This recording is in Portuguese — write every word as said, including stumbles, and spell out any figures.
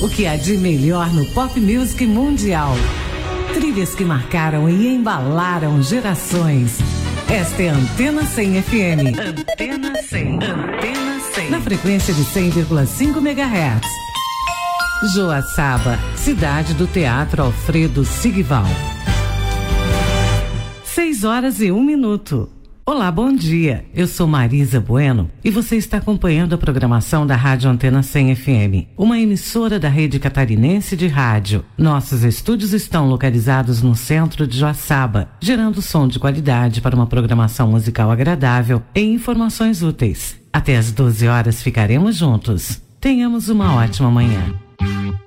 O que há de melhor no pop music mundial. Trilhas que marcaram e embalaram gerações. Esta é a Antena cem F M. Antena cem. Antena cem. Na frequência de cem vírgula cinco megahertz. Joaçaba, cidade do Teatro Alfredo Sigval. Seis horas e um minuto. Olá, bom dia. Eu sou Marisa Bueno e você está acompanhando a programação da Rádio Antena cem F M, uma emissora da rede catarinense de rádio. Nossos estúdios estão localizados no centro de Joaçaba, gerando som de qualidade para uma programação musical agradável e informações úteis. Até às doze horas ficaremos juntos. Tenhamos uma ótima manhã.